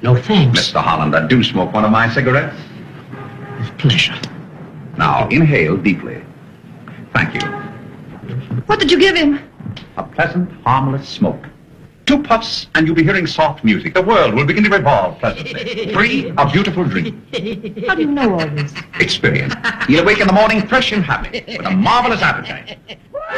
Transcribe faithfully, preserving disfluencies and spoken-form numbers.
No, thanks. Mister Hollander, do smoke one of my cigarettes. With pleasure. Now, inhale deeply. Thank you. What did you give him? A pleasant, harmless smoke. Two puffs, and you'll be hearing soft music. The world will begin to revolve pleasantly. Three, a beautiful dream. How do you know all this? Experience. You'll awake in the morning fresh and happy, with a marvelous appetite.